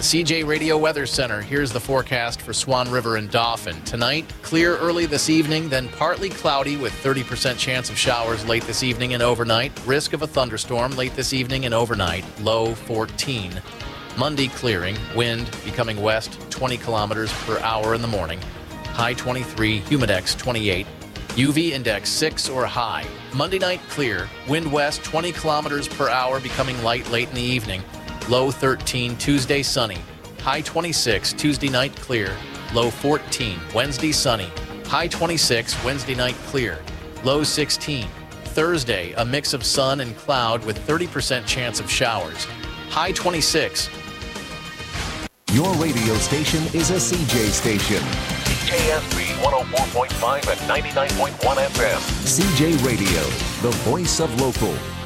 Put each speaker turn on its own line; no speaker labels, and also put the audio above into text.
the CJ Radio Weather Center. Here's the forecast for Swan River and Dauphin. Tonight, clear early this evening, then partly cloudy with 30% chance of showers late this evening and overnight. Risk of a thunderstorm late this evening and overnight. Low 14. Monday clearing, wind becoming west 20 kilometers per hour in the morning. High 23, humidex 28. UV index 6 or high. Monday night clear, wind west 20 kilometers per hour becoming light late in the evening. Low 13, Tuesday sunny. High 26, Tuesday night clear. Low 14, Wednesday sunny. High 26, Wednesday night clear. Low 16. Thursday, a mix of sun and cloud with 30% chance of showers. High 26.
Your radio station is a CJ station.
CJSB 104.5 and 99.1 FM.
CJ Radio, the voice of local.